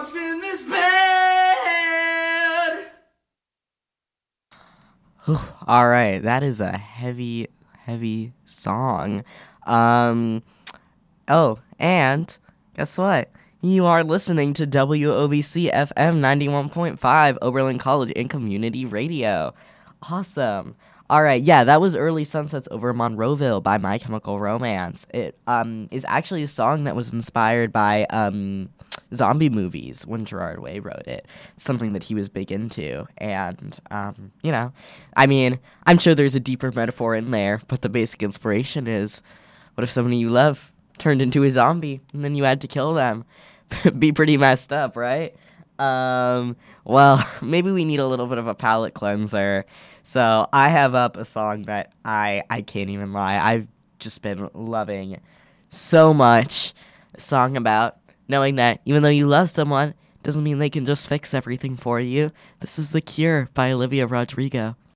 in this bed. All right, that is a heavy song. And guess what? You are listening to WOBC FM 91.5, Oberlin College and Community Radio. Awesome. All right, yeah, that was Early Sunsets Over Monroeville by My Chemical Romance. It is actually a song that was inspired by zombie movies when Gerard Way wrote it. Something that he was big into. And, I mean, I'm sure there's a deeper metaphor in there, but the basic inspiration is, what if somebody you love turned into a zombie and then you had to kill them? Be pretty messed up, right? Well, maybe we need a little bit of a palate cleanser. So I have up a song that I can't even lie, I've just been loving so much. A song about knowing that even though you love someone, doesn't mean they can just fix everything for you. This is The Cure by Olivia Rodrigo.